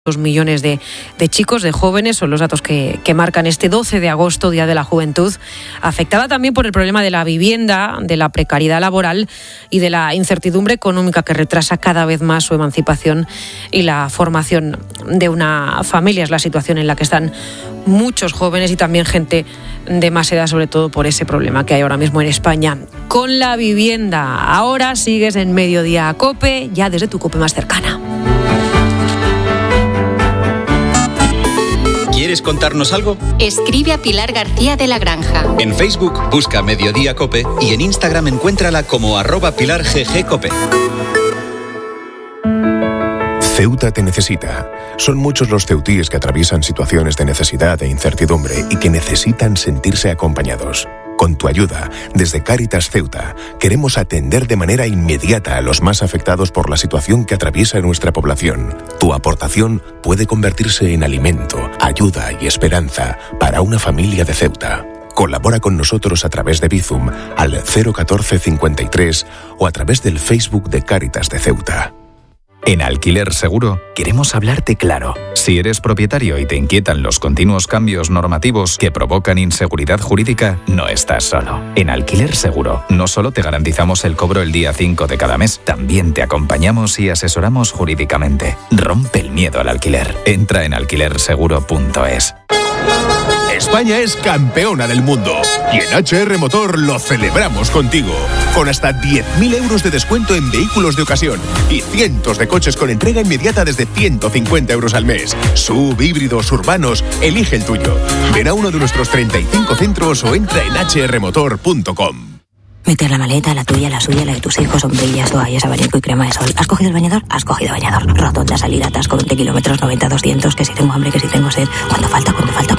2 millones de chicos, de jóvenes, son los datos que marcan este 12 de agosto, Día de la Juventud, afectada también por el problema de la vivienda, de la precariedad laboral y de la incertidumbre económica que retrasa cada vez más su emancipación y la formación de una familia. Es la situación en la que están muchos jóvenes y también gente de más edad, sobre todo por ese problema que hay ahora mismo en España con la vivienda. Ahora sigues en Mediodía COPE, ya desde tu COPE más cercana. ¿Quieres contarnos algo? Escribe a Pilar García de la Granja. En Facebook busca Mediodía COPE y en Instagram encuéntrala como @PilarGGCope. Ceuta te necesita. Son muchos los ceutíes que atraviesan situaciones de necesidad e incertidumbre y que necesitan sentirse acompañados. Con tu ayuda, desde Cáritas Ceuta, queremos atender de manera inmediata a los más afectados por la situación que atraviesa nuestra población. Tu aportación puede convertirse en alimento, ayuda y esperanza para una familia de Ceuta. Colabora con nosotros a través de Bizum al 014 53 o a través del Facebook de Cáritas de Ceuta. En Alquiler Seguro queremos hablarte claro. Si eres propietario y te inquietan los continuos cambios normativos que provocan inseguridad jurídica, no estás solo. En Alquiler Seguro no solo te garantizamos el cobro el día 5 de cada mes, también te acompañamos y asesoramos jurídicamente. Rompe el miedo al alquiler. Entra en alquilerseguro.es. España es campeona del mundo y en HR Motor lo celebramos contigo. Con hasta 10.000 euros de descuento en vehículos de ocasión y cientos de coches con entrega inmediata desde 150 euros al mes. SUV, híbridos, urbanos, elige el tuyo. Ven a uno de nuestros 35 centros o entra en hrmotor.com. Meter la maleta, la tuya, la suya, la de tus hijos, sombrillas, toallas, abanico y crema de sol. ¿Has cogido el bañador? Has cogido bañador. Rotonda, salida, atasco, 20 kilómetros, 90, 200, que si tengo hambre, que si tengo sed. ¿Cuánto falta?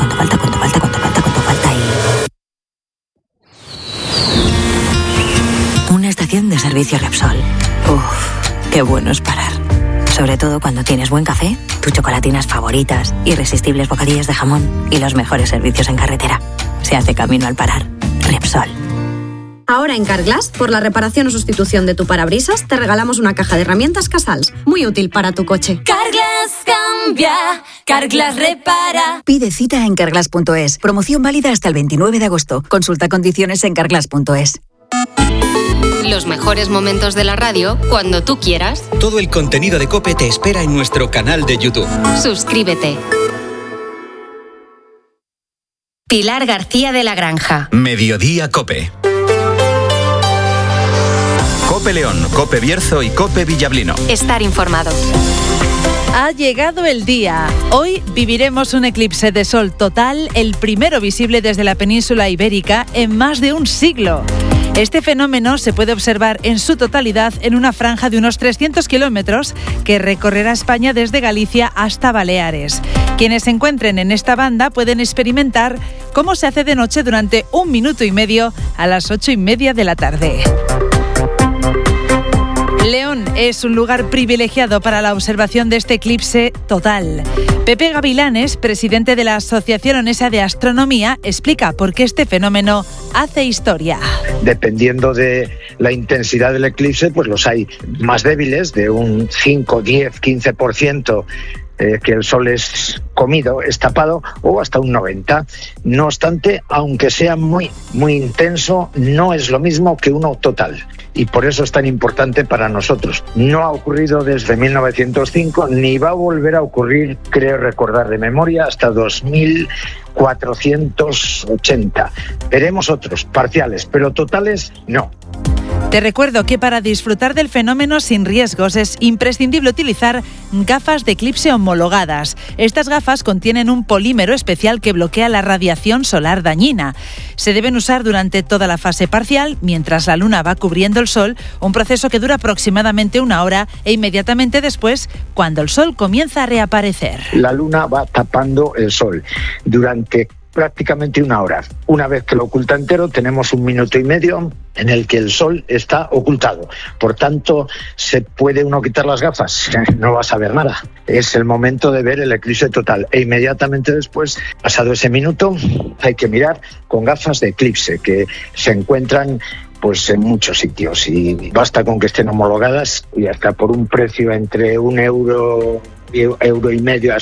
Una estación de servicio Repsol. Uf, qué bueno es parar. Sobre todo cuando tienes buen café, tus chocolatinas favoritas, irresistibles bocadillos de jamón y los mejores servicios en carretera. Se hace camino al parar. Repsol. Ahora en Carglass, por la reparación o sustitución de tu parabrisas, te regalamos una caja de herramientas Casals, muy útil para tu coche. Carglass cambia, Carglass repara. Pide cita en carglass.es. Promoción válida hasta el 29 de agosto. Consulta condiciones en carglass.es. Los mejores momentos de la radio cuando tú quieras. Todo el contenido de COPE te espera en nuestro canal de YouTube. Suscríbete. Pilar García de la Granja. Mediodía COPE. COPE León, COPE Bierzo y COPE Villablino. Estar informado. Ha llegado el día. Hoy viviremos un eclipse de sol total, el primero visible desde la península ibérica en más de un siglo. Este fenómeno se puede observar en su totalidad en una franja de unos 300 kilómetros que recorrerá España desde Galicia hasta Baleares. Quienes se encuentren en esta banda pueden experimentar cómo se hace de noche durante 1 minuto y medio a las 8:30 de la tarde. León es un lugar privilegiado para la observación de este eclipse total. Pepe Gavilanes, presidente de la Asociación Onesa de Astronomía, explica por qué este fenómeno hace historia. Dependiendo de la intensidad del eclipse, pues los hay más débiles, de un 5, 10, 15%, que el sol es comido, es tapado, o hasta un 90%. No obstante, aunque sea muy, muy intenso, no es lo mismo que uno total. Y por eso es tan importante para nosotros. No ha ocurrido desde 1905, ni va a volver a ocurrir, creo recordar de memoria, hasta 2480. Veremos otros, parciales, pero totales no. Te recuerdo que para disfrutar del fenómeno sin riesgos es imprescindible utilizar gafas de eclipse homologadas. Estas gafas contienen un polímero especial que bloquea la radiación solar dañina. Se deben usar durante toda la fase parcial, mientras la luna va cubriendo el sol, un proceso que dura aproximadamente 1 hora e inmediatamente después, cuando el sol comienza a reaparecer. La luna va tapando el sol durante prácticamente 1 hora. Una vez que lo oculta entero, tenemos 1 minuto y medio en el que el sol está ocultado. Por tanto, ¿se puede uno quitar las gafas? No vas a ver nada. Es el momento de ver el eclipse total. E inmediatamente después, pasado ese minuto, hay que mirar con gafas de eclipse, que se encuentran pues en muchos sitios, y basta con que estén homologadas y hasta por un precio entre 1 euro euro y medio